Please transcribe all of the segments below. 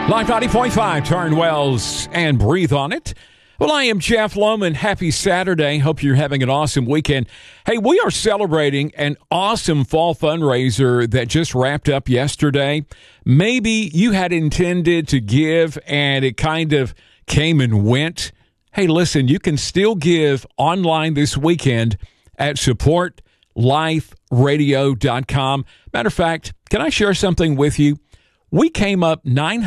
Live 90.5, turn Wells and breathe on it. Well, I am Jeff Lohman. Happy Saturday. Hope you're having an awesome weekend. Hey, we are celebrating an awesome fall fundraiser that just wrapped up yesterday. Maybe you had intended to give and it kind of came and went. Hey, listen, you can still give online this weekend at supportliferadio.com. Matter of fact, can I share something with you? We came up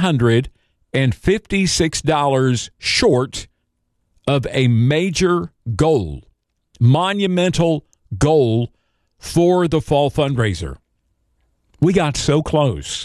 $956 short of a major goal, monumental goal for the fall fundraiser. We got so close.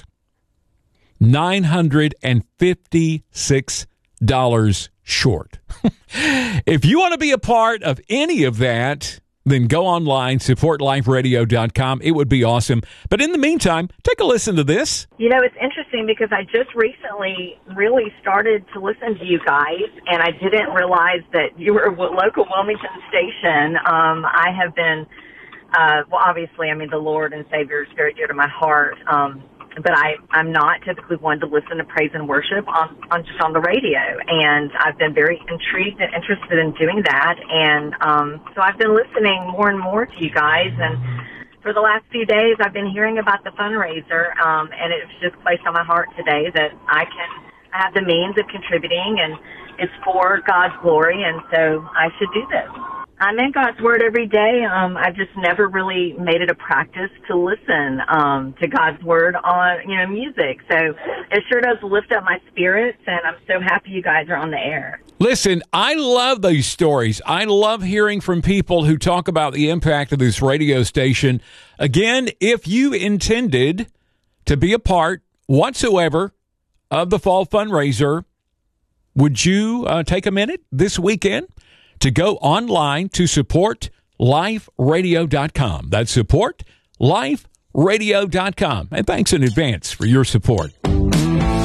$956 short. If you want to be a part of any of that, then go online, supportliferadio.com. It would be awesome. But in the meantime, take a listen to this. You know, it's interesting because I just recently really started to listen to you guys, and I didn't realize that you were a local Wilmington station. I have been, well, obviously, I mean, the Lord and Savior is very dear to my heart. But I'm not typically one to listen to praise and worship on the radio, and I've been very intrigued and interested in doing that, and so I've been listening more and more to you guys, and for the last few days I've been hearing about the fundraiser, and it's just placed on my heart today that I have the means of contributing, and it's for God's glory, and so I should do this. I'm in God's Word every day. I've just never really made it a practice to listen to God's Word on, music. So it sure does lift up my spirits, and I'm so happy you guys are on the air. Listen, I love these stories. I love hearing from people who talk about the impact of this radio station. Again, if you intended to be a part whatsoever of the fall fundraiser, would you take a minute this weekend to go online to supportliferadio.com. That's supportliferadio.com. And thanks in advance for your support.